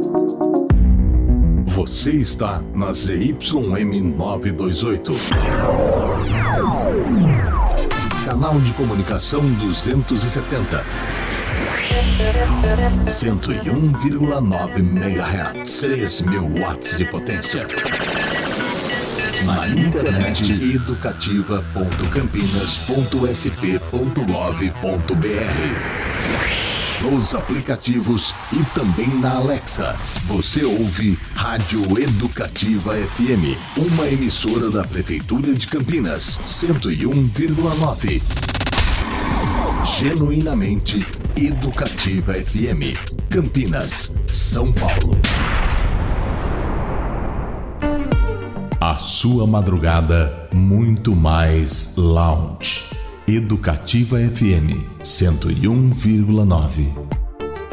Você está na ZYM 928. Canal de comunicação 270. 101,9 MHz. 3.000 watts de potência. Na internet educativa.campinas.sp.gov.br. Nos aplicativos e também na Alexa. Você ouve Rádio Educativa FM, uma emissora da Prefeitura de Campinas, 101,9. Genuinamente Educativa FM, Campinas, São Paulo. A sua madrugada muito mais lounge. Educativa FM 101,9.